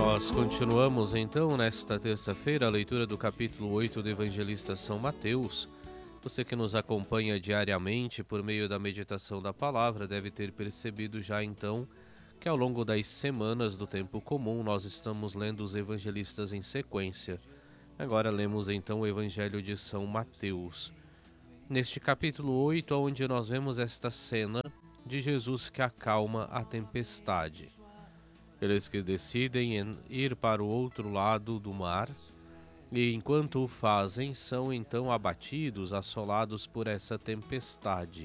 Nós continuamos então nesta terça-feira a leitura do capítulo 8 do Evangelista São Mateus. Você que nos acompanha diariamente por meio da meditação da palavra deve ter percebido já então que ao longo das semanas do tempo comum nós estamos lendo os evangelistas em sequência. Agora lemos então o Evangelho de São Mateus. Neste capítulo 8, onde nós vemos esta cena de Jesus que acalma a tempestade. Eles que decidem ir para o outro lado do mar e, enquanto o fazem, são então abatidos, assolados por essa tempestade.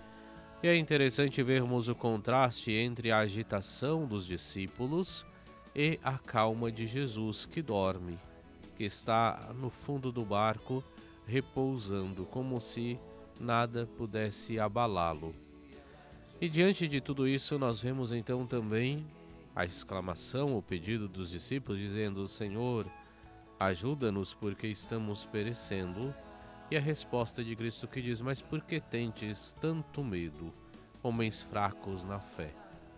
E é interessante vermos o contraste entre a agitação dos discípulos e a calma de Jesus, que dorme, que está no fundo do barco, repousando, como se nada pudesse abalá-lo. E diante de tudo isso, nós vemos então também a exclamação, o pedido dos discípulos, dizendo: Senhor, ajuda-nos porque estamos perecendo. E a resposta de Cristo que diz: mas por que tendes tanto medo, homens fracos na fé?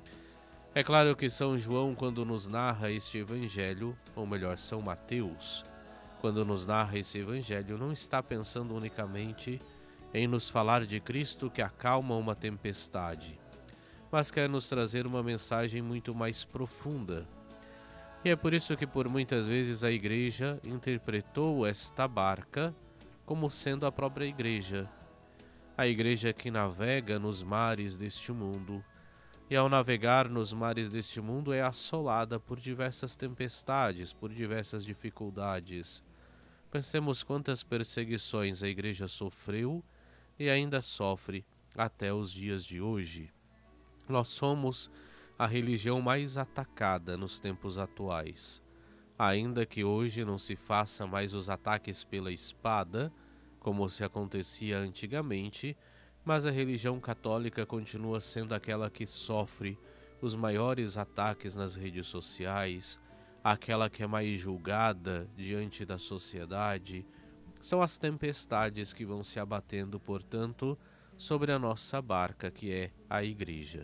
É claro que São João, quando nos narra este evangelho, ou melhor, São Mateus, quando nos narra esse evangelho, não está pensando unicamente em nos falar de Cristo que acalma uma tempestade, mas quer nos trazer uma mensagem muito mais profunda. E é por isso que por muitas vezes a Igreja interpretou esta barca como sendo a própria Igreja. A Igreja que navega nos mares deste mundo, e ao navegar nos mares deste mundo é assolada por diversas tempestades, por diversas dificuldades. Pensemos quantas perseguições a Igreja sofreu e ainda sofre até os dias de hoje. Nós somos a religião mais atacada nos tempos atuais. Ainda que hoje não se faça mais os ataques pela espada, como se acontecia antigamente, mas a religião católica continua sendo aquela que sofre os maiores ataques nas redes sociais, aquela que é mais julgada diante da sociedade. São as tempestades que vão se abatendo, portanto, sobre a nossa barca, que é a Igreja.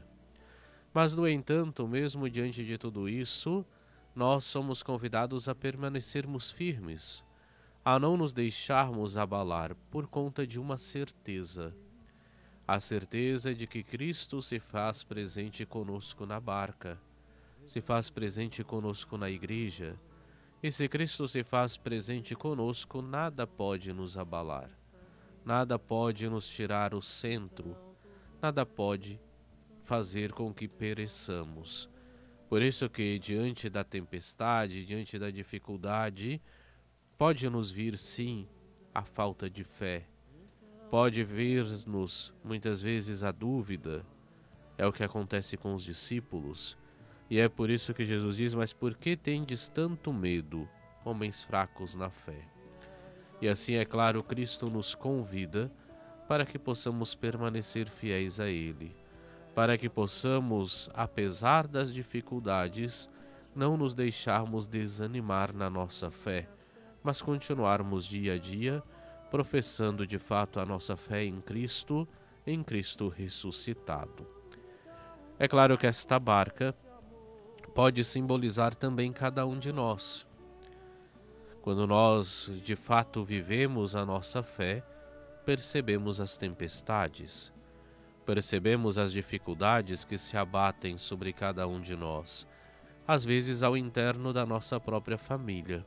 Mas, no entanto, mesmo diante de tudo isso, nós somos convidados a permanecermos firmes, a não nos deixarmos abalar por conta de uma certeza. A certeza de que Cristo se faz presente conosco na barca, se faz presente conosco na Igreja, e se Cristo se faz presente conosco, nada pode nos abalar, nada pode nos tirar o centro, nada pode fazer com que pereçamos. Por isso que diante da tempestade, diante da dificuldade, pode nos vir sim a falta de fé, pode vir-nos muitas vezes a dúvida. É o que acontece com os discípulos, e é por isso que Jesus diz: mas por que tendes tanto medo, homens fracos na fé? E assim, é claro, Cristo nos convida para que possamos permanecer fiéis a Ele, para que possamos, apesar das dificuldades, não nos deixarmos desanimar na nossa fé, mas continuarmos dia a dia professando de fato a nossa fé em Cristo ressuscitado. É claro que esta barca pode simbolizar também cada um de nós. Quando nós de fato vivemos a nossa fé, percebemos as tempestades, percebemos as dificuldades que se abatem sobre cada um de nós, às vezes ao interno da nossa própria família.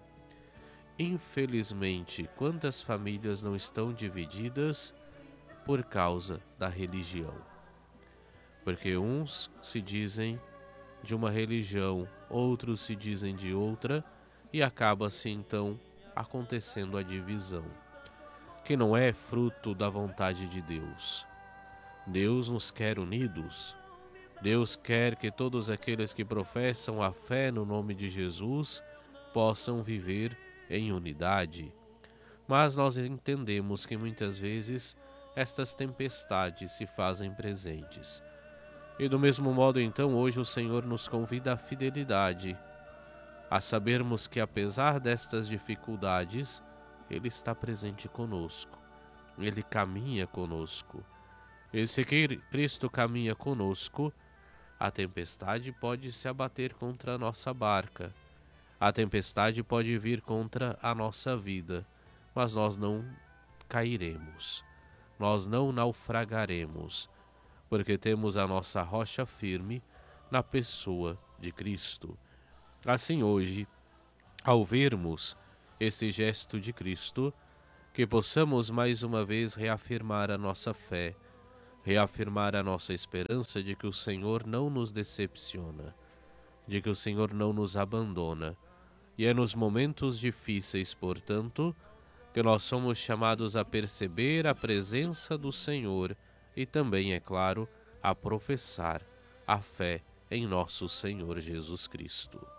Infelizmente, quantas famílias não estão divididas por causa da religião? Porque uns se dizem de uma religião, outros se dizem de outra, e acaba-se então acontecendo a divisão, que não é fruto da vontade de Deus. Deus nos quer unidos. Deus quer que todos aqueles que professam a fé no nome de Jesus possam viver em unidade. Mas nós entendemos que muitas vezes estas tempestades se fazem presentes. E do mesmo modo, então, hoje o Senhor nos convida à fidelidade, a sabermos que apesar destas dificuldades, Ele está presente conosco, Ele caminha conosco. E se Cristo caminha conosco, a tempestade pode se abater contra a nossa barca, A tempestade pode vir contra a nossa vida, mas nós não cairemos, nós não naufragaremos, porque temos a nossa rocha firme na pessoa de Cristo. Assim hoje, ao vermos este gesto de Cristo, que possamos mais uma vez reafirmar a nossa fé, reafirmar a nossa esperança de que o Senhor não nos decepciona, de que o Senhor não nos abandona. E é nos momentos difíceis, portanto, que nós somos chamados a perceber a presença do Senhor e também, é claro, a professar a fé em nosso Senhor Jesus Cristo.